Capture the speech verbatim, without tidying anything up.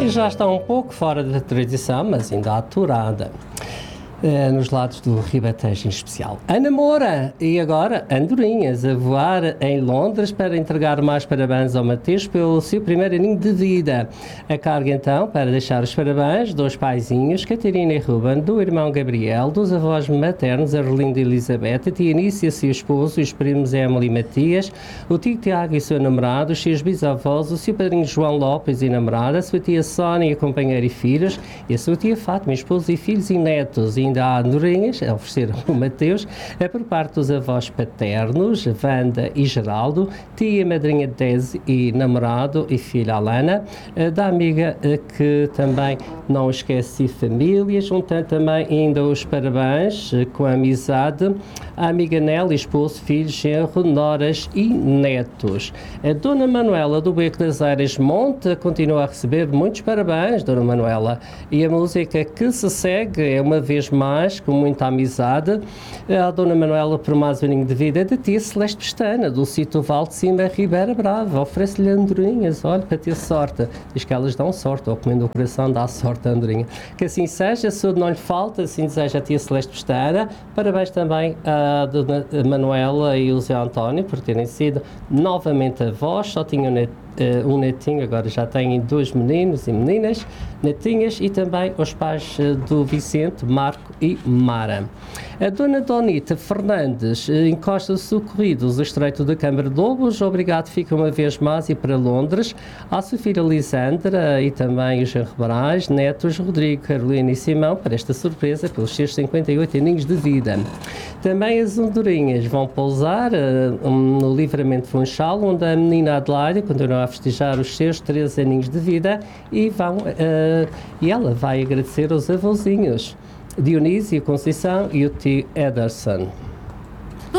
e já está um pouco fora da tradição, mas ainda aturada. Uh, nos lados do Ribatejo em especial. Ana Moura e agora Andorinhas a voar em Londres para entregar mais parabéns ao Mateus pelo seu primeiro aninho de vida. A carga então para deixar os parabéns dos paizinhos Catarina e Ruben, do irmão Gabriel, dos avós maternos Arlindo e Elizabeth, a tia Anícia e seu esposo, os primos Emily e Matias, o tio Tiago e seu namorado, os seus bisavós, o seu padrinho João Lopes e namorada, a sua tia Sónia, companheira e filhos, e a sua tia Fátima, esposo e filhos e netos. E ainda há Andorinhas a oferecer o Mateus, é por parte dos avós paternos, Wanda e Geraldo, tia e madrinha Desi e namorado e filha Alana, da amiga que também não esquece família, juntando também ainda os parabéns com a amizade, a amiga Nelly, esposo, filhos, genro, noras e netos. A Dona Manuela do Beco das Eiras Monte continua a receber muitos parabéns, Dona Manuela, e a música que se segue é uma vez mais, com muita amizade, a Dona Manuela por mais um aninho de vida da tia Celeste Pestana, do sítio Val de Cima, Ribeira Brava. Oferece-lhe andorinhas, olha, para ter sorte. Diz que elas dão sorte, ou comendo o coração dá sorte a andorinha. Que assim seja, saúde não lhe falta, assim deseja a tia Celeste Pestana. Parabéns também à Dona Manuela e o Zé António por terem sido novamente avós, só tinham net Uh, um netinho, agora já têm dois meninos e meninas, netinhas, e também os pais uh, do Vicente, Marco e Mara. A Dona Donita Fernandes uh, encosta os socorridos do Estreito da Câmara de Lobos, obrigado, fica uma vez mais e para Londres, à sua filha Lisandra e também os Rebrais, netos Rodrigo, Carolina e Simão, para esta surpresa pelos seus cinquenta e oito aninhos de vida. Também as Andorinhas vão pousar uh, um, no Livramento Funchal, onde a menina Adelaide continua a festejar os seus treze aninhos de vida e, vão, uh, e ela vai agradecer aos avôzinhos Dionísio, Conceição e o tio Ederson.